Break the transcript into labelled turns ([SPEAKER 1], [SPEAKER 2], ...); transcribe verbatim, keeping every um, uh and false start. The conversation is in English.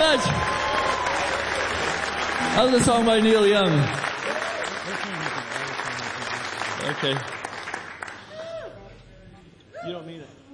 [SPEAKER 1] much. That was a song by Neil Young. Okay.
[SPEAKER 2] You don't need it.